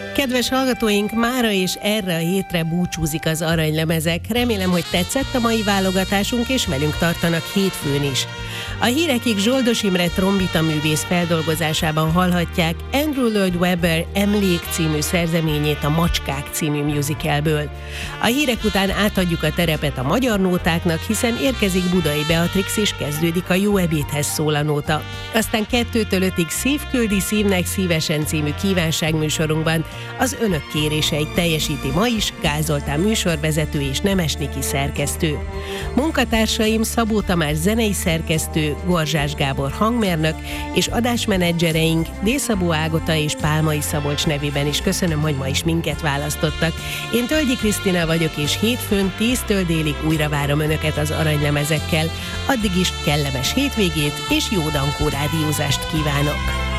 Kedves hallgatóink, mára és erre a hétre búcsúzik az Aranylemezek. Remélem, hogy tetszett a mai válogatásunk, és velünk tartanak hétfőn is. A hírekig Zsoldos Imre trombita művész feldolgozásában hallhatják Andrew Lloyd Webber Emlék című szerzeményét a Macskák című musicalből. A hírek után átadjuk a terepet a magyar nótáknak, hiszen érkezik Budai Beatrix, és kezdődik a Jó ebédhez szól a nóta. Aztán 2-től 5-ig Szív küldi szívnek szívesen című kívánságműsorunkban az önök kéréseit teljesíti ma is Gál Zoltán műsorvezető és Nemes Niki szerkesztő. Munkatársaim Szabó Tamás zenei szerkesztő, Gorzsás Gábor hangmérnök, és adásmenedzsereink D-Szabó Ágota és Pálmai Szabolcs nevében is köszönöm, hogy ma is minket választottak. Én Tölgyi Krisztina vagyok, és hétfőn 10-től délig újra várom önöket az aranylemezekkel. Addig is kellemes hétvégét és jó Dankó rádiózást kívánok!